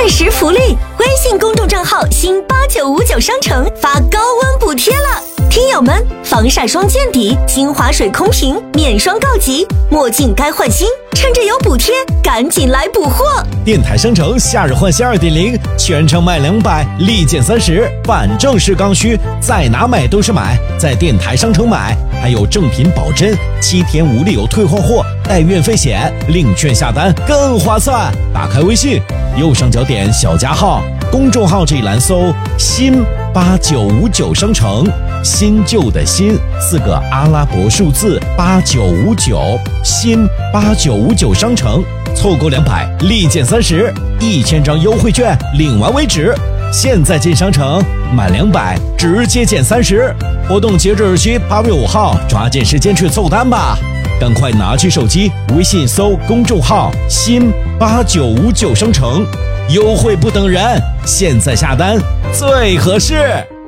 限时福利，微信公众账号新8959商城发高温补贴了。听友们，防晒霜见底，新华水空瓶面霜告急，墨镜该换新，趁着有补贴，赶紧来补货！ 电台商城夏日换新 2.0， 全程卖200，立减30，反正是刚需，在哪买都是买，在电台商城买，还有正品保真，7天无理由退换货，带运费险，领券下单更划算。打开微信，右上角点小加号，公众号这一栏搜新8959商城，新旧的新4个阿拉伯数字8959，新8959商城，凑够200立减30，1000张优惠券领完为止。现在进商城满200直接减30，活动截止日期8月5号，抓紧时间去凑单吧！赶快拿起手机，微信搜公众号新8959商城，优惠不等人，现在下单最合适。